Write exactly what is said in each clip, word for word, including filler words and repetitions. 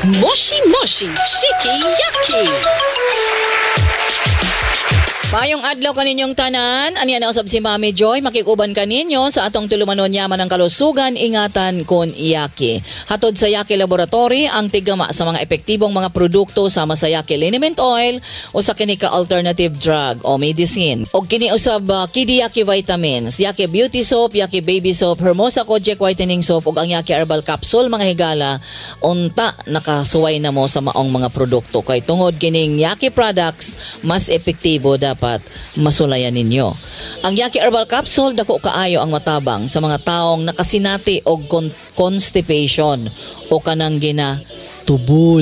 Moshi Moshi Shiki Yaki. Mayong adlaw kaninyong tanan, aniya na usab si Mami Joy, makikuban kaninyo sa atong tulumanon yaman ng kalusugan, ingatan kon Yaki. Hatod sa Yaki Laboratory ang tigama sa mga epektibong mga produkto sama sa Yaki Liniment Oil o sa kini ka alternative drug o medicine. O kini usab uh, Kidi Yaki Vitamins, Yaki Beauty Soap, Yaki Baby Soap, Hermosa Kojic Whitening Soap ug ang Yaki Herbal Capsule mga higala, unta nakasuway na mo sa maong mga produkto kay tungod kining Yaki products mas epektibo dapat dapat masulayan ninyo. Ang Yaki Herbal Capsule dako kaayo ang matabang sa mga taong nakasinati og con- constipation o kanang gina tubol.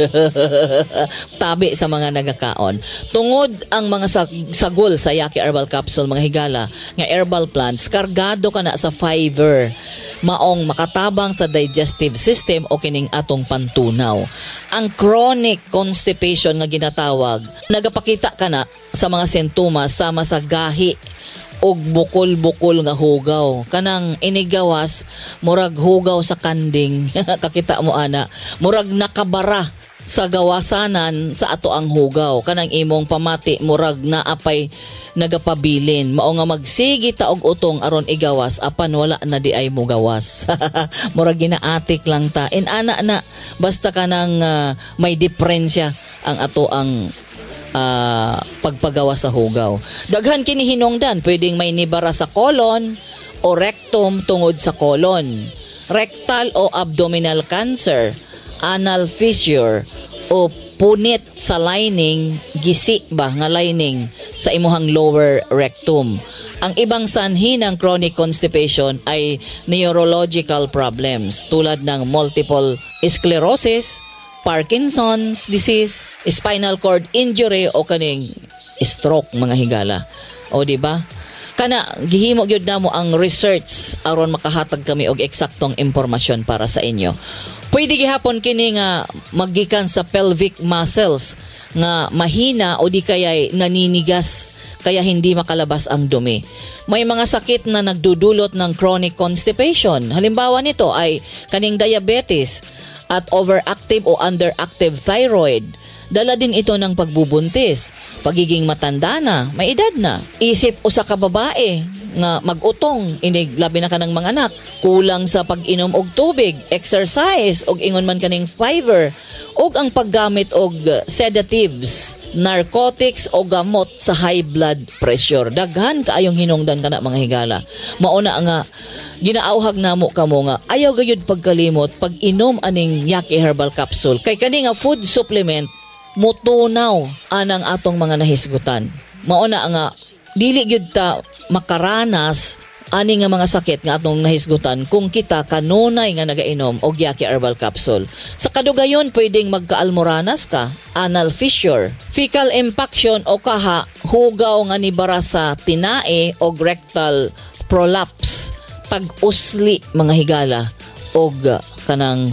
Tabi sa mga nagakaon. Tungod ang mga sag- sagol sa Yaki Herbal Capsule mga higala nga herbal plants kargado kana sa fiber maong makatabang sa digestive system o kining atong pantunaw. Ang chronic constipation nga ginatawag nagapakita kana sa mga sintomas sama sa gahi og bukol-bukol nga hugaw. Kanang inigawas, murag hugaw sa kanding. Kakita mo ana, murag nakabara sa gawasanan sa ato ang hugaw. Kanang imong pamati, murag naapay nagapabilin. Mao nga magsigi ta og utong aron igawas, apan wala na di ay mo gawas. Murag ginaatik lang ta. In ana na, basta kanang uh, may diferensya ang ato ang Uh, pagpagawa sa hugaw. Daghan kini hinungdan, pwedeng may nibara sa colon o rectum tungod sa colon, rectal o abdominal cancer, anal fissure o punit sa lining, gisi ba nga lining sa imuhang lower rectum. Ang ibang sanhi ng chronic constipation ay neurological problems tulad ng multiple sclerosis, Parkinson's disease, spinal cord injury o kaning stroke mga higala. O di ba? Kana gihimo gyud namo ang research aron makahatag kami og eksaktong impormasyon para sa inyo. Pwede gihapon kini nga maggikan sa pelvic muscles nga mahina o di kaya'y naninigas kaya hindi makalabas ang dumi. May mga sakit na nagdudulot ng chronic constipation. Halimbawa nito ay kaning diabetes at overactive o underactive thyroid. Dala din ito ng pagbubuntis, pagiging matanda na, may edad na. Isip usa ka babae nga mag-utong, inig labi na kanang mga anak, kulang sa pag-inom og tubig, exercise og ingon man kaning fiber, og ang paggamit og sedatives, narcotics o gamot sa high blood pressure. Daghan kaayong hinungdan kana mga higala. Mauna nga ginaauhag namo kamo nga ayaw gayud pagkalimot pag inom aning Yaki Herbal Capsule kay kani nga food supplement mutunaw anang atong mga nahisgutan. Mauna nga dili gyud ta makaranas ani nga mga sakit nga atong nahisgutan kung kita kanunay nga nagainom og Yaki Herbal Capsule. Sa kadugayon pwedeng magkaalmoranas ka, anal fissure, fecal impaction o kaha hugaw nga nibara sa tinae o rectal prolapse, pag-usli mga higala og kanang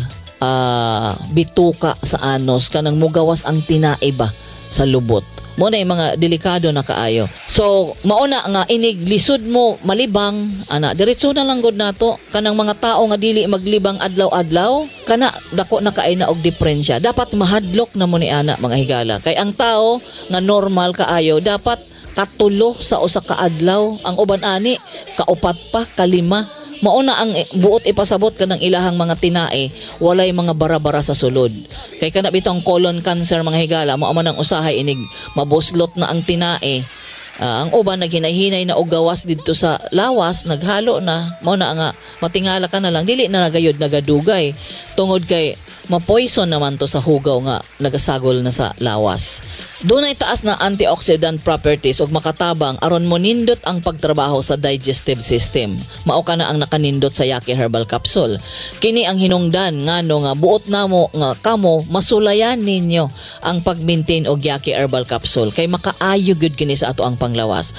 uh, bituka sa anus, kanang mugawas ang tinae ba sa lubot. Mo na yung mga delikado na kaayo. So, mauna nga, inig lisod mo malibang, ana, diretso na lang god nato, kanang mga tao nga dili maglibang adlaw-adlaw, kana, dako na kaay na og diferensya. Dapat mahadlok na mo ni ana, mga higala. Kay ang tao nga normal kaayo, dapat katulo sa usa ka adlaw. Ang uban ani, kaupat pa, kalima. Mauna ang buot ipasabot ka ng ilahang mga tinae, walay mga bara-bara sa sulod. Kay kana bitong colon cancer mga higala, mao man ang usahay inig mabuslot na ang tinae. Uh, ang uban naghinay-hinay na og gawas didto sa lawas, naghalo na, mao na nga matingala ka na lang, dili na nagayod nagadugay. Tungod kay mapoison naman to sa hugaw nga nagasagol na sa lawas. Dunay taas na antioxidant properties ug makatabang aron monindot ang pagtrabaho sa digestive system. Mao kana ang nakanindot sa Yaki Herbal Capsule. Kini ang hinungdan ngano nga buot namo nga kamo masulayan ninyo ang pag-maintain og Yaki Herbal Capsule kay makaayo gyud kini sa ato ang panglawas.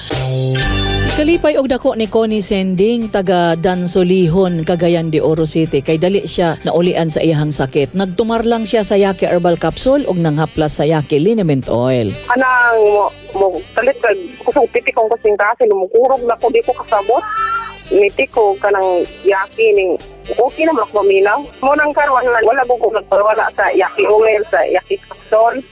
Kalipay og dako ni Connie Sending taga Dansolihon, Cagayan de Oro City kay dali siya naulian sa iyang sakit. Nagtumar lang siya sa Yaki Herbal Capsule ug nanghaplas sa Yaki Liniment Oil. Anang mo, mo talit kag kusog pitik kong kasing kasi lumukurog na ko di ko kasabot. Niti ko kanang Yaki ning okay naman ako maminaw. Munang karon na wala ko kung nagpawala sa yaki oil, sa yaki kapson.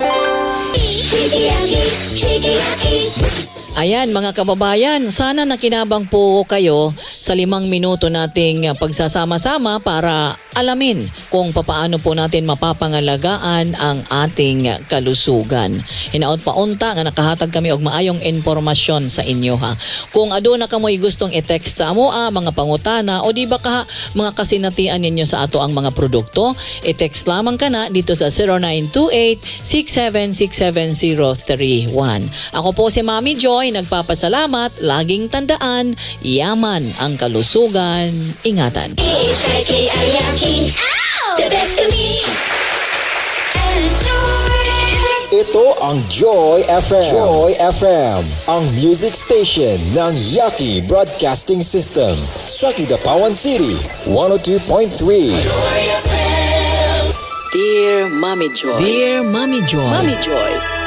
Ayan mga kababayan, sana nakinabang po kayo sa limang minuto nating uh, pagsasama-sama para alamin kung papaano po natin mapapangalagaan ang ating uh, kalusugan. Hinaot pa unta nga nakahatag kami og maayong impormasyon sa inyo ha. Kung aduna kamoy gustong i-text sa amo ah, mga pangutana o di ba ka mga kasinatian ninyo sa ato ang mga produkto, i-text lamang ka na dito sa zero nine two eight, six seven six seven zero three one. Ako po si Mami Joy, nagpapasalamat, laging tandaan, yaman ang kalusugan, ingatan. Ito ang Joy F M. Joy F M, ang music station ng Yaki Broadcasting System sa Kidapawan City, one oh two point three. Dear Mami Joy. Dear Mami Joy. Mami Joy.